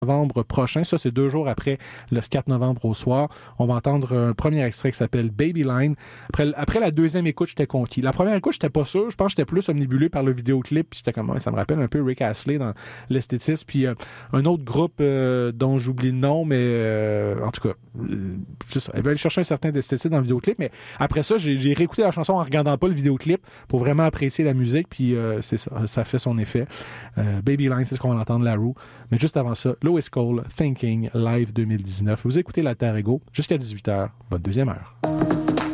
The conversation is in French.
novembre prochain. Ça, c'est 2 jours après le 4 novembre au soir. On va entendre un premier extrait qui s'appelle Baby Line. Après la deuxième écoute, j'étais conquis. La première écoute, j'étais pas sûr. Je pense que j'étais plus omnibulé par le vidéoclip. Puis j'étais comme, ça me rappelle un peu Rick Astley dans l'esthétisme. Puis un autre groupe dont j'oublie le nom, mais en tout cas, c'est ça. Elle veut aller chercher un certain esthétisme dans le vidéoclip. Mais après ça, j'ai réécouté la chanson en regardant pas le vidéoclip pour vraiment apprécier la musique. Puis c'est ça. Ça fait son effet. Baby Line, c'est ce qu'on va entendre, La Roux. Mais juste avant ça, Lois Cole, Thinking, live 2019. Vous écoutez La Terre Égaux jusqu'à 18h, votre deuxième heure.